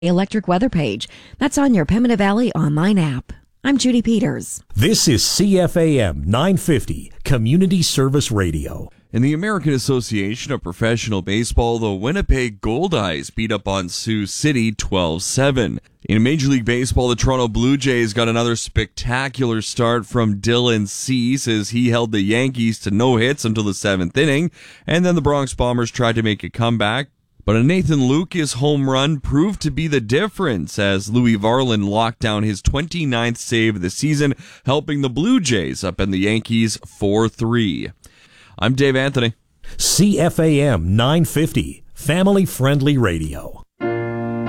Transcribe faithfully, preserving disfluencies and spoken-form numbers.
Electric weather page that's on your Pembina Valley online app. I'm Judy Peters. This is C F A M nine fifty, Community Service Radio. In the American Association of Professional Baseball, the Winnipeg Goldeyes beat up on Sioux City twelve seven. In Major League Baseball, the Toronto Blue Jays got another spectacular start from Dylan Cease as he held the Yankees to no hits until the seventh inning, and then the Bronx Bombers tried to make a comeback. But a Nathan Lucas home run proved to be the difference as Louis Varland locked down his twenty-ninth save of the season, helping the Blue Jays up in the Yankees four three. I'm Dave Anthony. C F A M nine fifty, family-friendly radio.